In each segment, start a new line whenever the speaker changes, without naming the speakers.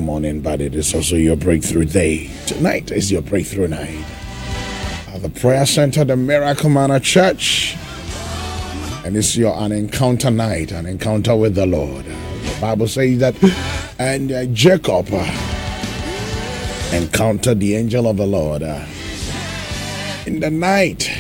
morning, but it is also your breakthrough day. Tonight is your breakthrough night. The Prayer Center, the Miracle Manor Church, and it's an encounter night, an encounter with the Lord. The Bible says that, and Jacob encountered the angel of the Lord in the night.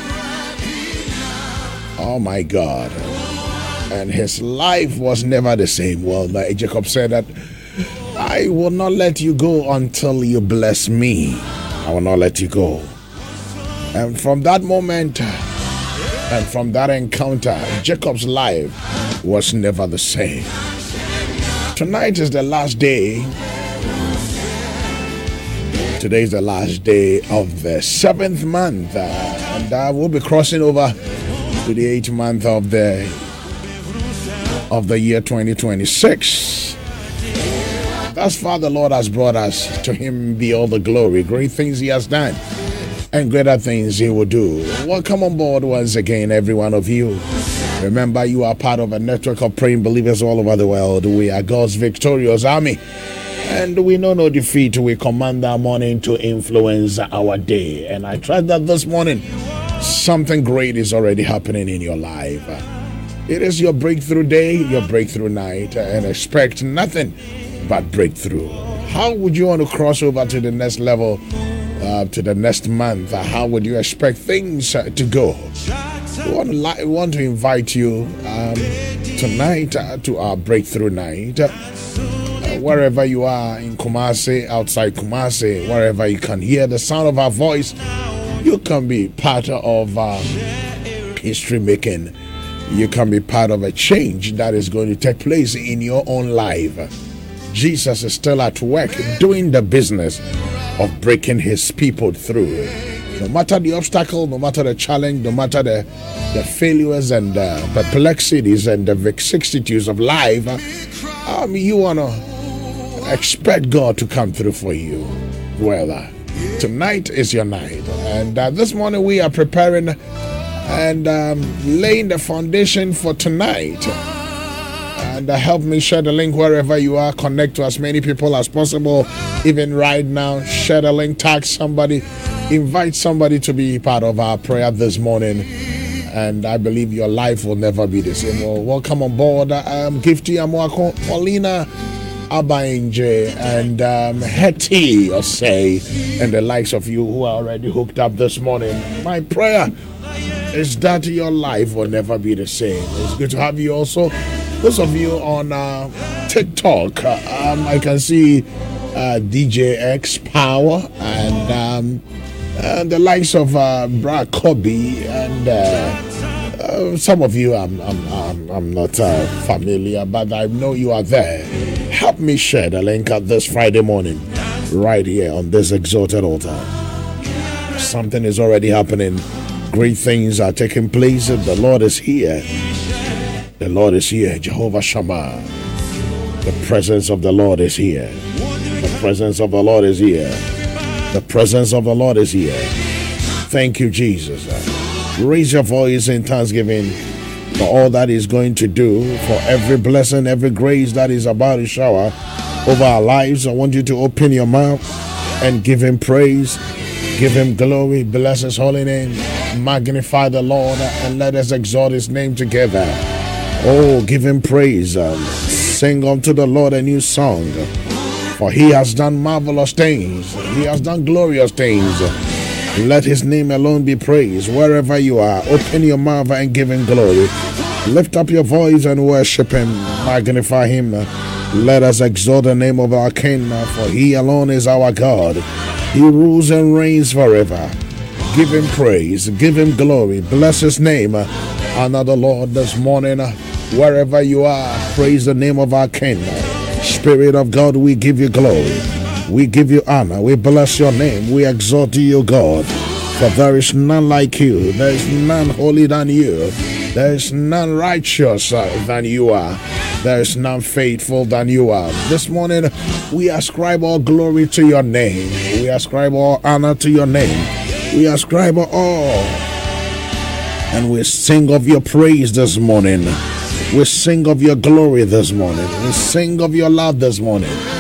Oh my God. And his life was never the same. Well, Jacob said that, I will not let you go until you bless me. I will not let you go. And from that moment and from that encounter, Jacob's life was never the same. Tonight is the last day. Today is the last day of the 7th month. And we'll be crossing over to the 8th month of the year 2026. Thus far the Lord has brought us. To him be all the glory. Great things he has done and greater things he will do. Welcome on board once again, every one of you. Remember, you are part of a network of praying believers all over the world. We are God's victorious army, and we know no defeat. We command our morning to influence our day. And I trust that this morning something great is already happening in your life. It is your breakthrough day, your breakthrough night, and expect nothing but breakthrough. How would you want to cross over to the next level, to the next month? How would you expect things to go? We want to invite you tonight to our breakthrough night. Wherever you are, in Kumasi, outside Kumasi, wherever you can hear the sound of our voice, you can be part of history making. You can be part of a change that is going to take place in your own life. Jesus is still at work doing the business of breaking his people through. No matter the obstacle, no matter the challenge, no matter the failures and the perplexities and the vicissitudes of life, you want to expect God to come through for you. Well, tonight is your night. And this morning we are preparing and laying the foundation for tonight. And help me share the link wherever you are. Connect to as many people as possible. Even right now, share the link, tag somebody, invite somebody to be part of our prayer this morning. And I believe your life will never be the same. Well, welcome on board. Gifty Amwako, Paulina Abainje, and Hetty Osei, and the likes of you who are already hooked up this morning. My prayer is that your life will never be the same. It's good to have you also. Those of you on TikTok, I can see DJ X Power and the likes of Brad Kobe, and some of you I'm not familiar, but I know you are there. Help me share the link at this Friday morning, right here on this exalted altar. Something is already happening. Great things are taking place. The Lord is here. The Lord is here. Jehovah Shammah. The presence of the Lord is here. The presence of the Lord is here. The presence of the Lord is here. Thank you, Jesus. Raise your voice in thanksgiving for all that He's going to do, for every blessing, every grace that is about to shower over our lives. I want you to open your mouth and give Him praise, give Him glory, bless His holy name, magnify the Lord, and let us exalt His name together. Oh, give Him praise. Sing unto the Lord a new song, for He has done marvelous things. He has done glorious things. Let His name alone be praised. Wherever you are, open your mouth and give Him glory. Lift up your voice and worship Him. Magnify Him. Let us exalt the name of our King, for He alone is our God. He rules and reigns forever. Give Him praise. Give Him glory. Bless His name. Honor the Lord this morning. Wherever you are, praise the name of our King. Spirit of God, we give you glory. We give you honor. We bless your name. We exalt you, God. For there is none like you. There is none holy than you. There is none righteous than you are. There is none faithful than you are. This morning, we ascribe all glory to your name. We ascribe all honor to your name. We ascribe all. And we sing of your praise this morning. We sing of your glory this morning. We sing of your love this morning.